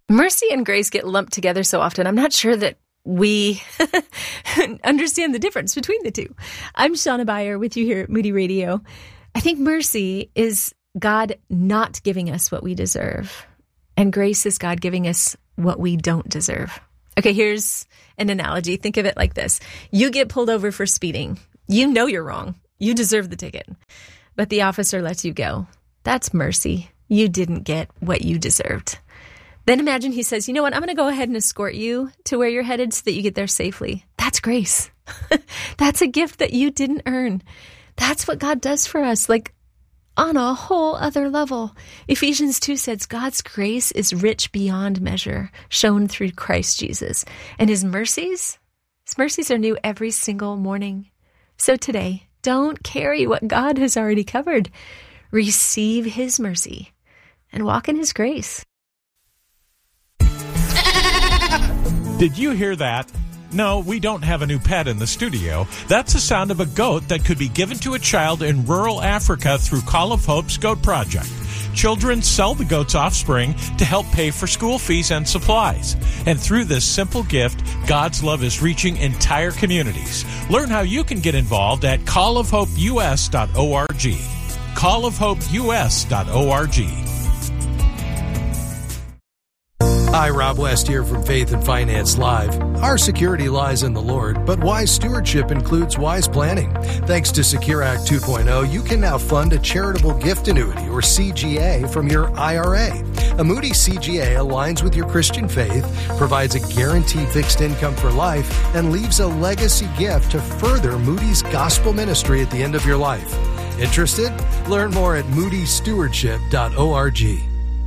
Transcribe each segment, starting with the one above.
Mercy and grace get lumped together so often. I'm not sure that we understand the difference between the two. I'm Shauna Beyer with you here at Moody Radio. I think mercy is God not giving us what we deserve, and grace is God giving us what we don't deserve. Okay, here's an analogy. Think of it like this. You get pulled over for speeding. You know you're wrong. You deserve the ticket, but the officer lets you go. That's mercy. You didn't get what you deserved. Then imagine he says, you know what, I'm going to go ahead and escort you to where you're headed so that you get there safely. That's grace. That's a gift that you didn't earn. That's what God does for us, like on a whole other level. Ephesians 2 says, God's grace is rich beyond measure, shown through Christ Jesus. And his mercies are new every single morning. So today, don't carry what God has already covered. Receive his mercy and walk in his grace. Did you hear that? No, we don't have a new pet in the studio. That's the sound of a goat that could be given to a child in rural Africa through Call of Hope's Goat Project. Children sell the goat's offspring to help pay for school fees and supplies. And through this simple gift, God's love is reaching entire communities. Learn how you can get involved at callofhopeus.org. callofhopeus.org. Hi, Rob West here from Faith and Finance Live. Our security lies in the Lord, but wise stewardship includes wise planning. Thanks to Secure Act 2.0, you can now fund a charitable gift annuity, or CGA, from your IRA. A Moody CGA aligns with your Christian faith, provides a guaranteed fixed income for life, and leaves a legacy gift to further Moody's gospel ministry at the end of your life. Interested? Learn more at moodystewardship.org.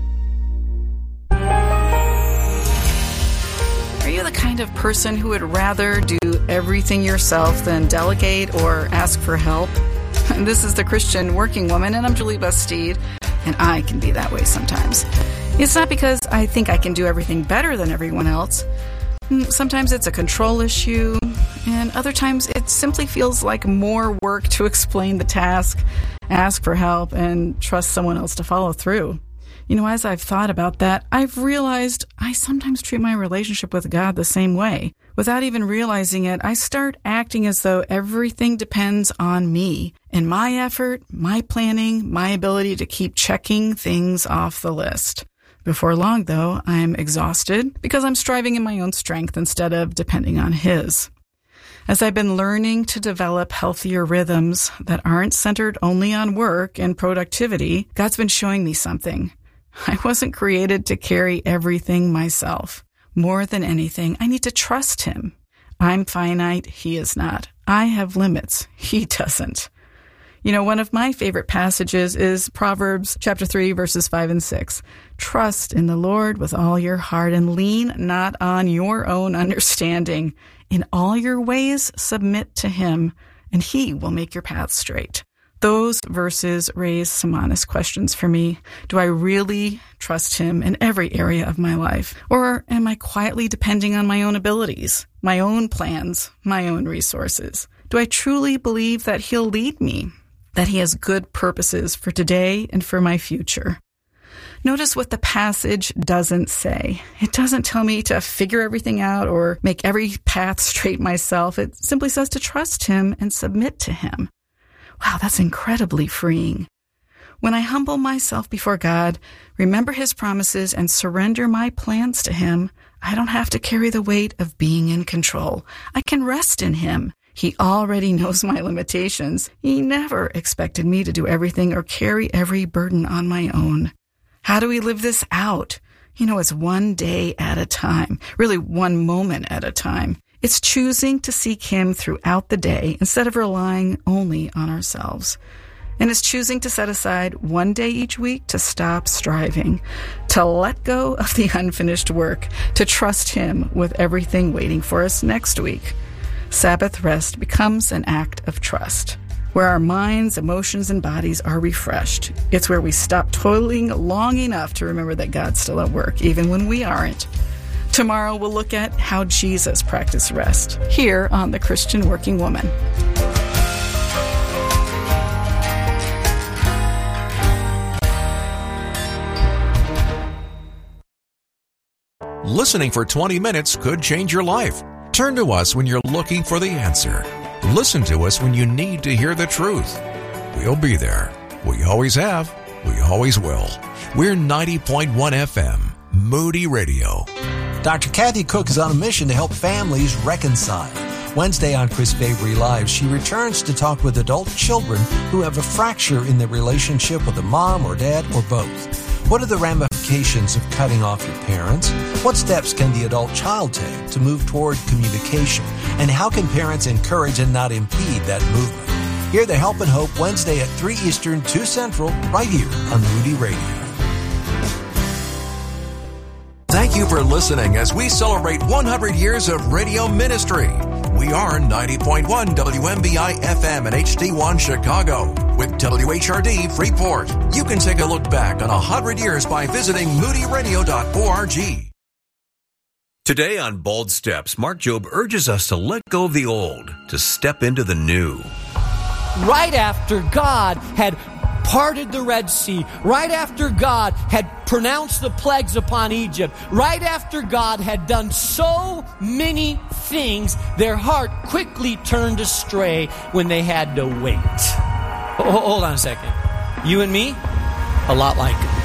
Are you the kind of person who would rather do everything yourself than delegate or ask for help? This is the Christian Working Woman, and I'm Julie Bastide, and I can be that way sometimes. It's not because I think I can do everything better than everyone else. Sometimes it's a control issue, and other times it simply feels like more work to explain the task, ask for help, and trust someone else to follow through. You know, as I've thought about that, I've realized I sometimes treat my relationship with God the same way. Without even realizing it, I start acting as though everything depends on me and my effort, my planning, my ability to keep checking things off the list. Before long, though, I'm exhausted because I'm striving in my own strength instead of depending on His. As I've been learning to develop healthier rhythms that aren't centered only on work and productivity, God's been showing me something. I wasn't created to carry everything myself. More than anything, I need to trust Him. I'm finite, He is not. I have limits, He doesn't. You know, one of my favorite passages is Proverbs chapter 3, verses 5 and 6. Trust in the Lord with all your heart and lean not on your own understanding. In all your ways, submit to Him, and He will make your path straight. Those verses raise some honest questions for me. Do I really trust Him in every area of my life? Or am I quietly depending on my own abilities, my own plans, my own resources? Do I truly believe that He'll lead me, that He has good purposes for today and for my future? Notice what the passage doesn't say. It doesn't tell me to figure everything out or make every path straight myself. It simply says to trust Him and submit to Him. Wow, that's incredibly freeing. When I humble myself before God, remember His promises, and surrender my plans to Him, I don't have to carry the weight of being in control. I can rest in Him. He already knows my limitations. He never expected me to do everything or carry every burden on my own. How do we live this out? You know, it's one day at a time, really one moment at a time. It's choosing to seek Him throughout the day instead of relying only on ourselves. And it's choosing to set aside one day each week to stop striving, to let go of the unfinished work, to trust Him with everything waiting for us next week. Sabbath rest becomes an act of trust, where our minds, emotions, and bodies are refreshed. It's where we stop toiling long enough to remember that God's still at work, even when we aren't. Tomorrow we'll look at how Jesus practiced rest here on The Christian Working Woman. Listening for 20 minutes could change your life. Turn to us when you're looking for the answer. Listen to us when you need to hear the truth. We'll be there. We always have. We always will. We're 90.1 FM, Moody Radio. Dr. Kathy Cook is on a mission to help families reconcile. Wednesday on Chris Fabry Live, she returns to talk with adult children who have a fracture in their relationship with a mom or dad or both. What are the ramifications of cutting off your parents? What steps can the adult child take to move toward communication? And how can parents encourage and not impede that movement? Hear the Help and Hope Wednesday at 3 Eastern, 2 Central, right here on Moody Radio. Thank you for listening as we celebrate 100 years of radio ministry. We are 90.1 WMBI FM and HD1 Chicago with WHRD Freeport. You can take a look back on 100 years by visiting moodyradio.org. Today on Bold Steps, Mark Jobe urges us to let go of the old, to step into the new. Right after God had parted the Red Sea, right after God had pronounced the plagues upon Egypt, right after God had done so many things, their heart quickly turned astray when they had to wait. Hold on a second. You and me, a lot like